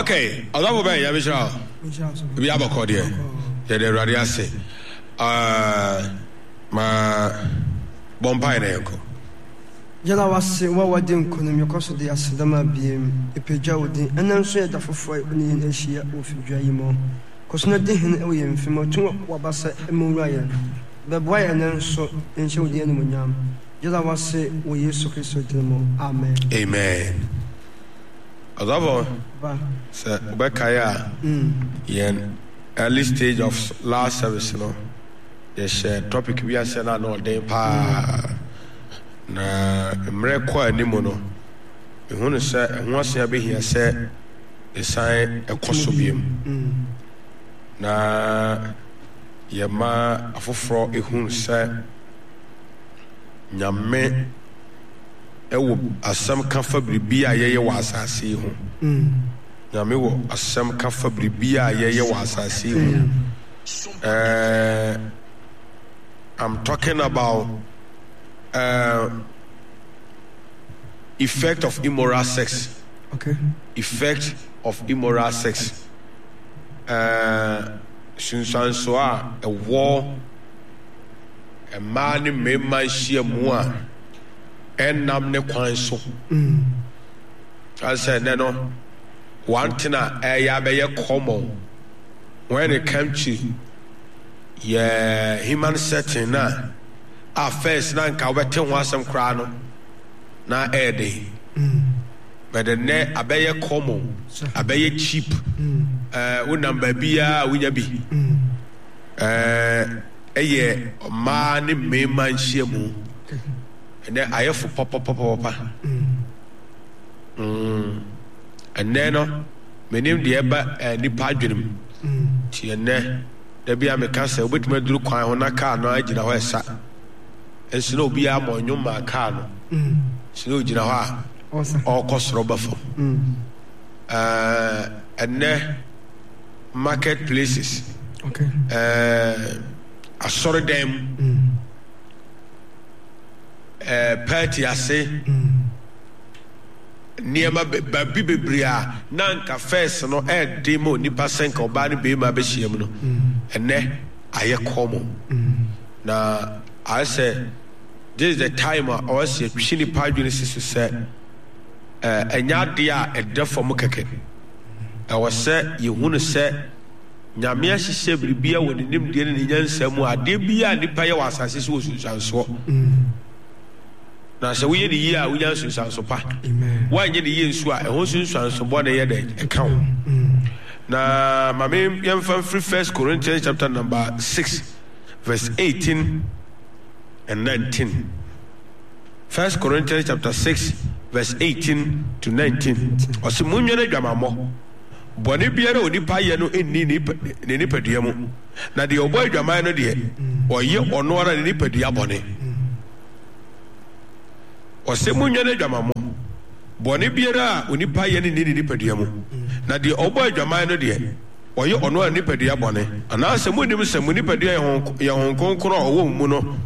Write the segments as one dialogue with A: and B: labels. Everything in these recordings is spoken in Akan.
A: Okay, although we have we have a code here. The radio say, my bompire echo.
B: Jala was what was doing because of the Asadama beam, a pejawdi, and then said that for fight in Asia of Jaimo. Cause nothing away in Fimo, Wabasa, and Murayan. The boy and then so and show the enemy. Jala was say, we use so Amen.
A: Amen. Although, Sir Bekaya, yen early stage of last service, you know, yes, topic we are saying, no, they pa na mrekwa animono. Ehunu say, once you be here, say, the sign a kosobium. Na yama afofro ehunu say, nyame ewo asam kafa bribi a yeye wa asase ho nyame wo asam kafa bribi a yeye wa asase ho I'm talking about effect of immoral sex.
B: Okay.
A: Effect of immoral sex. Sunsanso a war a man me man share more. And namne kwan so I said no one thing be common when it comes to human setting na first na nka wete ho asem kra no na ede but the ne abeye common abeye cheap wo number bia wo nya bi eye ma ne me man hia mu and then I have for papa. And then my name the eba nipa dwenem. Ti ene da bia me ka se obetuma duru kwan ho na car no agina ho esa. Enso no bia mo nyuma car no. Sino gina ho a. O kosro bafo. And then marketplaces.
B: Okay.
A: Asori dem. Party ase niema babi bebria nanka first no demo nipa senka oba ne be ma be hiem no ene aye common na I say this is the time I was twini padwini sisu se enya de a edefo mu keke I was say yehunu se nyame ahihye bribia woni nimde ne nyansa mu ade bia nipa ye wasase so osusanso na se we ye a we nyansu sanso pa wa nye de ye nsu a ehon sunsanso bo na ye de account na mame yemfa free 1 Corinthians chapter number 6 verse 18 and 19. 1 Corinthians chapter 6 verse 18 to 19. Osimunye na dwamamo bone biara onipa ye no enni ni nipadua mu na de obo adwaman no de oye ono ara ni nipadua bone Osemunya na dwamamo bone biara onipa ye ne ni nipadua mu na de obo adwaman no de oye ono a nipadua bone ana semunim semu nipadua ye honkonkro owo mu no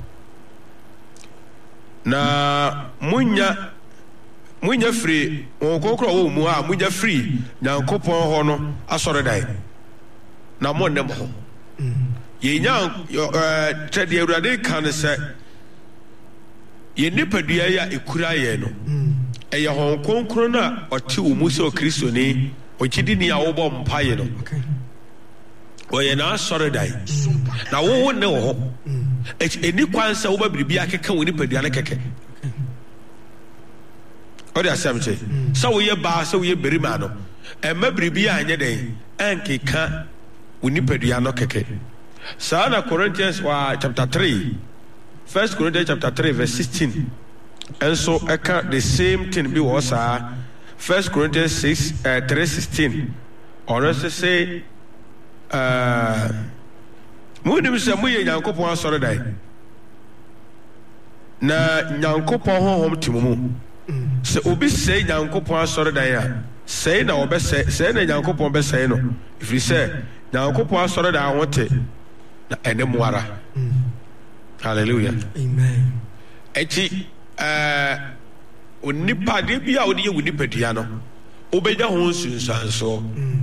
A: na munya free honkonkro owo mu a munya free nyankopon ho no asore dai na mo nem ho ye nya trade Awurade kan se ye nipadua ya ekura ye no eye honkonkro na oti umu se o Kristo ni o chidi ni awobo mpaye no oye na asore dai na wo ne wo ho eni kwansa wo ba bibia keka wo nipadua na keke o de asem che so wo ye ba so wo ye berima no emma bibia anye den enkeka wo nipadua no keke Sana Corinthians chapter 3 1 Corinthians chapter 3 verse 16 and so the same thing be was 1 Corinthians 6 3:16 or else say munim se muye nyankopon asore dai na nyankopon honhom timumu se obi say nyankopon asore dai a say na obe say na nyankopon be say no if you say nyankopon asore dai wote na ene muara hallelujah
B: amen
A: eti onipa de bia odi ye wonipadua no obɛnya ho nsunsuansoɔ